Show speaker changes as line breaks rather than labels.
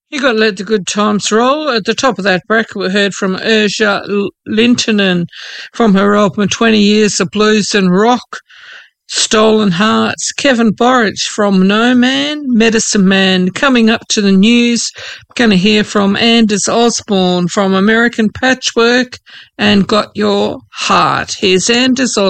You got to let the good times roll. At the top of that bracket, we heard from Urja Lintunen from her album 20 Years of Blues and Rock, Stolen Hearts. Kevin Borich from No Man, Medicine Man. Coming up to the news, we're going to hear from Anders Osborne from American Patchwork and Got Your Heart. Here's Anders Osborne.